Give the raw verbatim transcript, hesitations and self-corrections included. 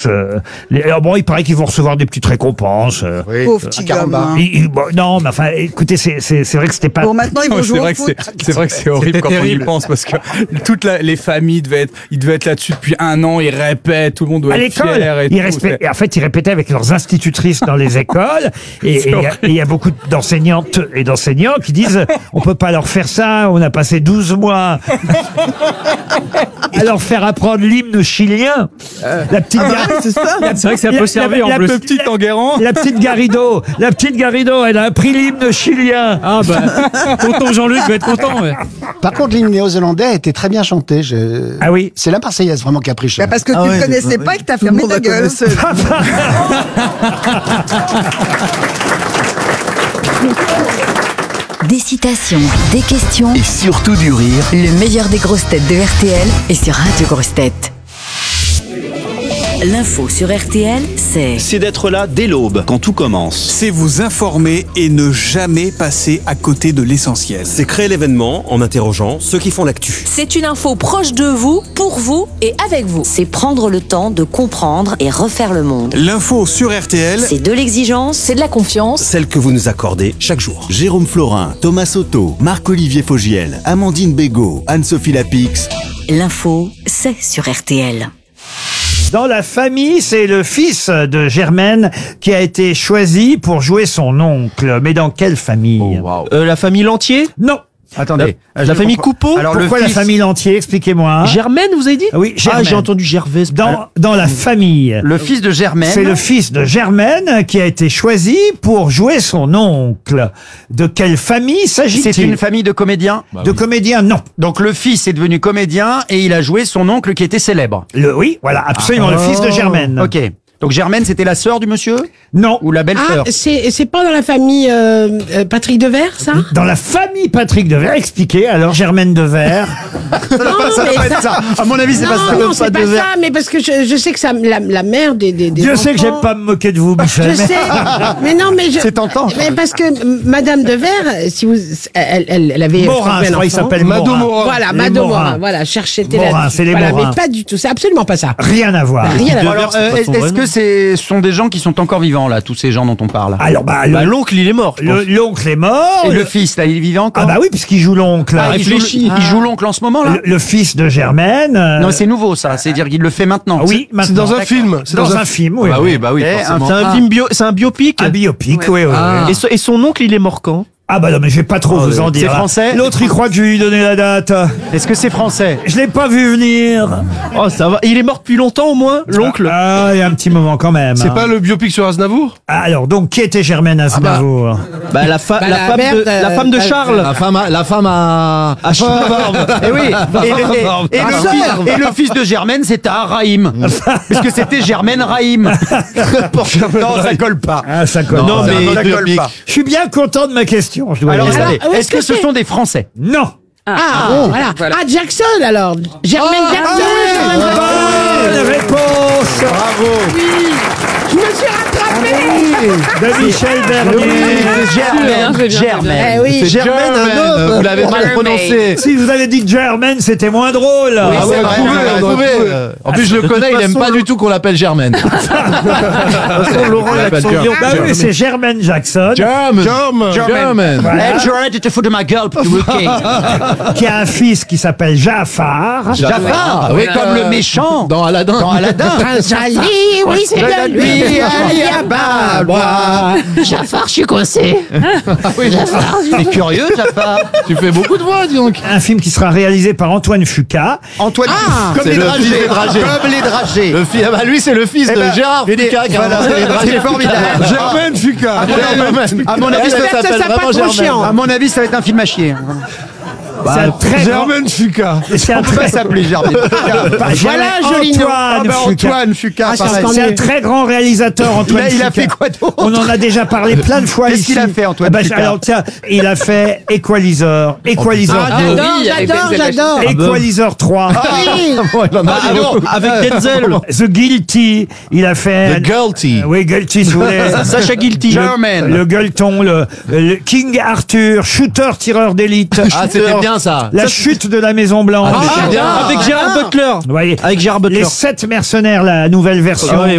Euh, les, alors bon, il paraît qu'ils vont recevoir des petites récompenses. Euh, Oui. Pauvre petit gamin. il- il- bon, non, mais enfin, écoutez, c'est, c'est, c'est vrai que c'était pas. Bon, maintenant, ils vont Non, jouer c'est au vrai que foot. c'est, c'est vrai que c'est horrible C'était quand on y terrible. pense parce que toutes la- les familles devaient être, ils devaient être là-dessus depuis un an, ils répètent, tout le monde doit À être l'école, fier et ils tout, respect- c'est- en fait, ils répétaient avec leurs institutrices dans les écoles, et et il y, a- et il y a beaucoup d'enseignantes et d'enseignants qui disent on peut pas leur faire ça, on a passé douze mois à leur faire apprendre l'hymne chilien. La petite Gar- C'est ça. C'est vrai que c'est un peu La- servi la- en la plus. Le petit Enguerrand. La petite Garrido, la petite Garrido, elle a appris l'hymne chilien. Ah bah, tonton Jean-Luc va être content. Ouais. Par contre, l'hymne néo-zélandais a été très bien chanté. Je... Ah oui. C'est la Marseillaise vraiment qui a pris cher. Bah, parce que Ah tu ouais, ne connaissais ouais, pas ouais. et que t'as fermé ta gueule. Des citations, des questions, Et surtout du rire. le meilleur des grosses têtes de R T L est sur Radio Grosses Têtes. L'info sur R T L, c'est C'est d'être là dès l'aube, quand tout commence. C'est vous informer et ne jamais passer à côté de l'essentiel. C'est créer l'événement en interrogeant ceux qui font l'actu. C'est une info proche de vous, pour vous et avec vous. c'est prendre le temps de comprendre et refaire le monde. L'info sur R T L, C'est de l'exigence, C'est de la confiance. Celle que vous nous accordez chaque jour. Jérôme Florin, Thomas Soto, Marc-Olivier Fogiel, Amandine Bégaud, Anne-Sophie Lapix. l'info, c'est sur R T L. Dans la famille, c'est le fils de Germaine qui a été choisi pour jouer son oncle. Mais dans quelle famille? Euh, la famille Lantier. Non. Attendez. La, la famille Coupeau. Alors Pourquoi la famille Lantier? Expliquez-moi. Germaine, vous avez dit? Oui, Ah, Germaine. j'ai entendu Gervaise. Dans, dans la famille. Le fils de Germaine. C'est le fils de Germaine qui a été choisi pour jouer son oncle. De quelle famille s'agit-il? C'est une famille de comédiens. De comédiens, non. Donc le fils est devenu comédien et il a joué son oncle qui était célèbre. Le, oui, voilà, absolument, le fils de Germaine. Ok. Donc Germaine, c'était la sœur du monsieur Non. ou la belle-sœur? Ah, c'est c'est pas dans la famille euh, euh, Patrick Devers, ça? Dans la famille Patrick Devers, expliquez, alors Germaine Devers. Non, mais ça- ça. À mon avis, c'est non, pas ça. non, c'est pas ça, mais parce que je, je sais que ça, la, la mère des, des, des Dieu sait que enfants- j'aime pas me moquer de vous, Michel. Je sais, mais non, mais je. C'est tentant. Mais parce que m- Madame Devers, si vous, elle, elle, elle avait. Morin, trouvé je un crois qu'il enfant. s'appelle Mado Morin. Morin. Voilà, Les Mado Morin. Morin. Voilà, cherchez Morin, c'est les voilà, Morin. mais pas du tout. C'est absolument pas ça. Rien à voir. Rien à voir. Alors, c'est pas euh, son est-ce vrai que nom. c'est ce sont des gens qui sont encore vivants là, tous ces gens dont on parle? Alors, bah, le- Bah, l'oncle, il est mort. je le- pense. l'oncle est mort. Et le fils là, il est vivant encore? Ah bah oui, puisqu'il joue l'oncle. Ah, il, joue, réfléchis. il joue l'oncle en ce moment là? Le, le fils de Germaine. euh, Non, c'est nouveau ça, c'est-à-dire qu'il le fait maintenant. Oui, maintenant. dans un film. C'est dans, un film, oui. Bah oui, bah oui. Eh, forcément. un- C'est un film bio, c'est un biopic. Un biopic, oui, oui. Ah. oui. Et, so- et son oncle, il est mort quand? Ah bah non, mais je vais pas trop vous en dire. c'est là. français? L'autre, il croit que je vais lui donner la date. Est-ce que c'est français? Je l'ai pas vu venir. Oh, ça va. Il est mort depuis longtemps au moins, l'oncle. Ah, il y a un petit moment quand même. C'est hein. pas le biopic sur Aznavour? Ah, alors, donc, qui était Germaine Aznavour? Bah la, fa- Bah, la, la femme mère de, de- la femme de de- Charles. La femme à, la femme à, à Charles. Eh oui. Et, le- et- et le fils, et le fils de Germaine, c'était Rahim. Parce que c'était Germaine Rahim. Non, ça colle pas. Ah, ça colle. Non, pas. mais ça colle pas. Je suis bien content de ma question, je dois Alors, dire. attendez, où est-ce est-ce que que ce c'est sont des Français? Non. Ah, voilà. Ah, Jackson alors. Germaine Jackson. Bonne réponse. Bravo. Je me suis rattrapée. De Michel Bernier. Germaine. Germaine. Eh oui. C'est Germaine, un homme. Vous l'avez mal prononcé. Si vous avez dit Germaine, c'était moins drôle. Oui, Ah c'est ouais, vrai, trouvé, on aurait on aurait trouvé. trouvé. En plus, je le connais, il aime pas du tout qu'on l'appelle Germaine. De toute façon, Laurent, il l'appelle Germaine. Bah oui, c'est Germaine Jackson, Germaine. Germaine. Voilà. Eh, j'aurais dû te foutre de ma gueule pour te bloquer. qui a un fils qui s'appelle Jafar. Jafar, oui, comme le méchant. Dans Aladdin. Dans Aladdin. Prince Ali, oui, c'est de lui. Ali Ababa. Jafar, je suis coincé. C'est curieux, Jafar. Tu fais beaucoup de voix, dis donc. Un film qui sera réalisé par Antoine Fuqua. Antoine, comme c'est les le dragées. fils des dragées. Comme les dragées. Le fils, ah bah lui, c'est le fils Eh de ben, Gérard il est- Fuqua qui a voilà, inventé les dragées. c'est formidable. Germaine Fuqua. À mon avis, à mon avis, Elle ça s'appelle ça, ça, vraiment pas trop Germaine. chiant. À mon avis, ça va être un film à chier. C'est un très grand... Fuqua. C'est un On peut pas très... s'appeler Germaine. Pas Voilà, Germaine, joli nom. Ah Antoine bah, Fuqua. Antoine Fuqua, Ah, c'est pareil. encore C'est un mieux. très grand réalisateur, Antoine Il a- il a Fuqua. fait quoi d'autre? On en a déjà parlé plein de fois Qu'est-ce ici. qu'il a fait, Antoine Ah bah, Fuqua? alors tiens, il a fait Equalizer, Equalizer Ah, deux, j'adore, j'adore, j'adore. Equalizer trois, Oui. Il en a Ah, dit bon, beaucoup. avec Denzel. The Guilty, il a fait... The Guilty. Euh, Oui, Guilty, si vous voulez. Sacha Guilty. Germaine. Le gueuleton, le, le King Arthur, shooter tireur d'élite. Ah, c'était bien ça. La chute de la Maison Blanche. Ah, c'était bien. Avec Gérard Butler. Vous voyez, Avec Gérard Butler. les sept mercenaires, la nouvelle version. Ah oui,